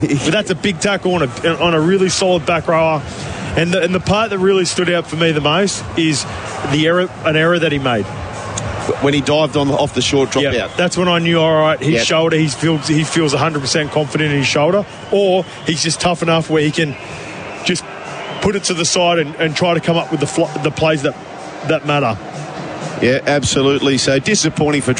But that's a big tackle on a really solid back rower. And the part that really stood out for me the most is an error that he made. When he dived off the short drop out. That's when I knew, all right, his shoulder, he feels 100% confident in his shoulder, or he's just tough enough where he can just put it to the side and try to come up with the plays that matter. Yeah, absolutely. So disappointing for